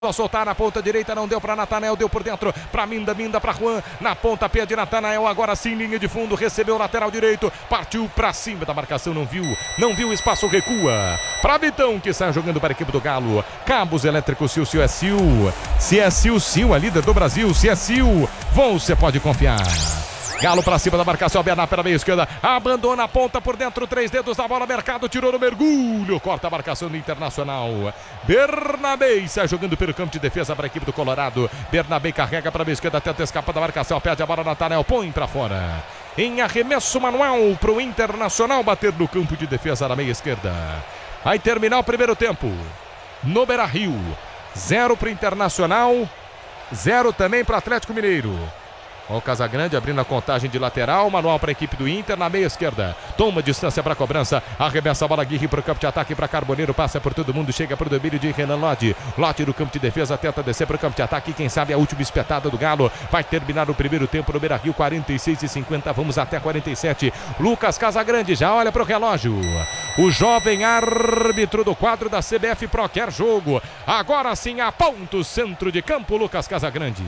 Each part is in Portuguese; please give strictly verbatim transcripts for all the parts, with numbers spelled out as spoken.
Vou soltar na ponta direita, não deu para Natanael, deu por dentro para Minda, Minda para Juan, na ponta pé de Natanael, agora sim, linha de fundo, recebeu o lateral direito, partiu para cima da marcação, não viu, não viu espaço, recua, para Vitão, que sai jogando para a equipe do Galo, cabos elétricos, Sil, Sil é Sil, se é Sil, Sil, a líder do Brasil, se é Sil, você pode confiar. Galo para cima da marcação, Bernabé pela meia esquerda, abandona a ponta por dentro, três dedos da bola, Mercado tirou no mergulho, corta a marcação do Internacional. Bernabé sai jogando pelo campo de defesa para a equipe do Colorado. Bernabé carrega para a meia esquerda, tenta escapar da marcação, perde a bola, Natanael põe para fora. Em arremesso manual para o Internacional bater no campo de defesa na meia esquerda. Vai terminar o primeiro tempo no Beira-Rio. Zero para o Internacional, zero também para o Atlético Mineiro. Olha o Casagrande abrindo a contagem de lateral, manual para a equipe do Inter na meia esquerda. Toma distância para a cobrança, arremessa a bola, Aguirre para o campo de ataque, para Carboneiro, passa por todo mundo, chega para o domínio de Renan Lodi. Lodi do campo de defesa, tenta descer para o campo de ataque, quem sabe a última espetada do Galo. Vai terminar o primeiro tempo no Beira-Rio, quarenta e seis e cinquenta, vamos até quarenta e sete. Lucas Casagrande já olha para o relógio. O jovem árbitro do quadro da C B F Pro quer jogo. Agora sim aponta o centro de campo, Lucas Casagrande.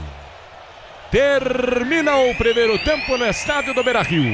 Termina o primeiro tempo no estádio do Beira-Rio.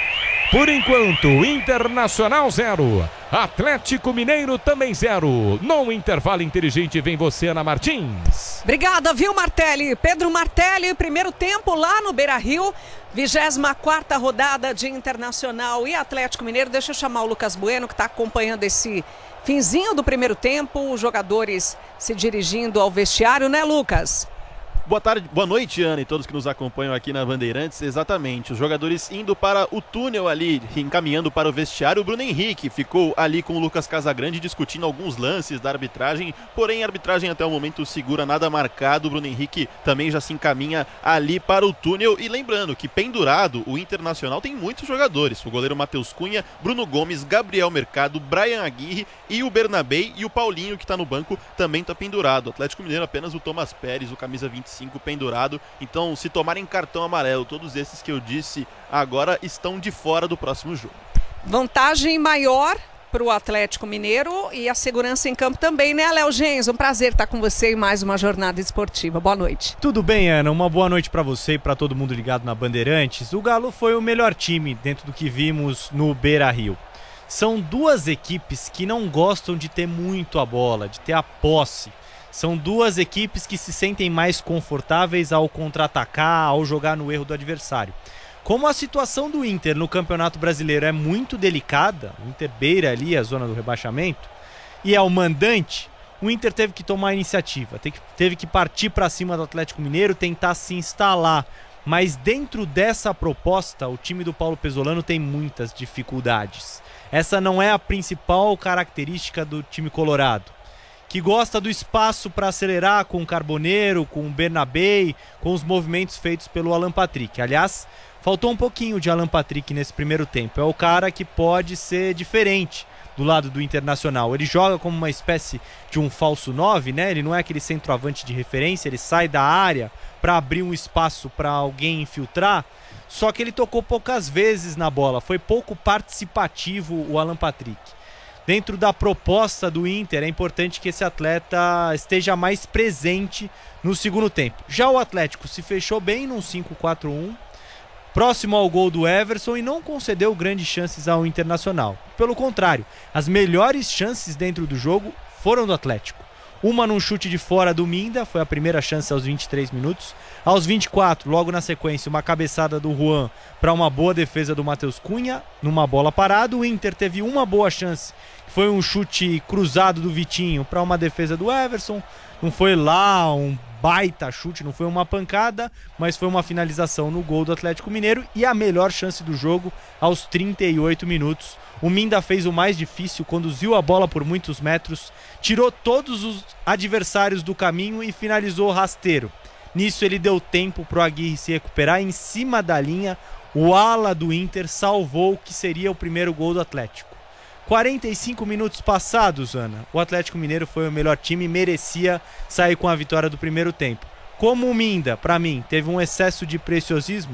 Por enquanto, Internacional zero, Atlético Mineiro também zero. No intervalo inteligente vem você, Ana Martins. Obrigada, viu, Martelli? Pedro Martelli, primeiro tempo lá no Beira-Rio. vigésima quarta rodada de Internacional e Atlético Mineiro. Deixa eu chamar o Lucas Bueno, que está acompanhando esse finzinho do primeiro tempo. Os jogadores se dirigindo ao vestiário, né, Lucas? Boa tarde, boa noite, Ana, e todos que nos acompanham aqui na Bandeirantes. Exatamente, os jogadores indo para o túnel ali, encaminhando para o vestiário. O Bruno Henrique ficou ali com o Lucas Casagrande discutindo alguns lances da arbitragem, porém a arbitragem até o momento segura nada marcado. O Bruno Henrique também já se encaminha ali para o túnel. E lembrando que pendurado, o Internacional tem muitos jogadores. O goleiro Matheus Cunha, Bruno Gomes, Gabriel Mercado, Brian Aguirre e o Bernabé, e o Paulinho, que está no banco, também está pendurado. O Atlético Mineiro apenas o Thomas Pérez, o camisa vinte e cinco pendurado. Então, se tomarem cartão amarelo, todos esses que eu disse agora estão de fora do próximo jogo. Vantagem maior para o Atlético Mineiro e a segurança em campo também, né, Léo Gens? Um prazer estar com você em mais uma jornada esportiva. Boa noite. Tudo bem, Ana? Uma boa noite para você e para todo mundo ligado na Bandeirantes. O Galo foi o melhor time dentro do que vimos no Beira-Rio. São duas equipes que não gostam de ter muito a bola, de ter a posse. São duas equipes que se sentem mais confortáveis ao contra-atacar, ao jogar no erro do adversário. Como a situação do Inter no Campeonato Brasileiro é muito delicada, o Inter beira ali a zona do rebaixamento, e é o mandante, o Inter teve que tomar a iniciativa, teve que partir para cima do Atlético Mineiro, tentar se instalar. Mas dentro dessa proposta, o time do Paulo Pesolano tem muitas dificuldades. Essa não é a principal característica do time colorado, que gosta do espaço para acelerar com o Carboneiro, com o Bernabé, com os movimentos feitos pelo Alan Patrick. Aliás, faltou um pouquinho de Alan Patrick nesse primeiro tempo. É o cara que pode ser diferente do lado do Internacional. Ele joga como uma espécie de um falso nove, né? Ele não é aquele centroavante de referência, ele sai da área para abrir um espaço para alguém infiltrar. Só que ele tocou poucas vezes na bola, foi pouco participativo o Alan Patrick. Dentro da proposta do Inter, é importante que esse atleta esteja mais presente no segundo tempo. Já o Atlético se fechou bem num cinco quatro um, próximo ao gol do Everson, e não concedeu grandes chances ao Internacional. Pelo contrário, as melhores chances dentro do jogo foram do Atlético. Uma num chute de fora do Minda, foi a primeira chance aos vinte e três minutos. Aos vinte e quatro, logo na sequência, uma cabeçada do Juan para uma boa defesa do Matheus Cunha, numa bola parada. O Inter teve uma boa chance, que foi um chute cruzado do Vitinho para uma defesa do Everson. Não foi lá um baita chute, não foi uma pancada, mas foi uma finalização no gol do Atlético Mineiro. E a melhor chance do jogo aos trinta e oito minutos. O Minda fez o mais difícil, conduziu a bola por muitos metros, tirou todos os adversários do caminho e finalizou rasteiro. Nisso ele deu tempo para o Aguirre se recuperar. Em cima da linha, o ala do Inter salvou o que seria o primeiro gol do Atlético. quarenta e cinco minutos passados, Ana, o Atlético Mineiro foi o melhor time e merecia sair com a vitória do primeiro tempo. Como o Minda, para mim, teve um excesso de preciosismo,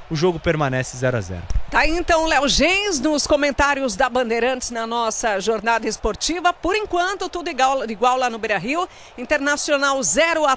o jogo permanece zero a zero. Tá aí então Léo Gens nos comentários da Bandeirantes na nossa jornada esportiva. Por enquanto, tudo igual, igual lá no Beira-Rio. Internacional zero a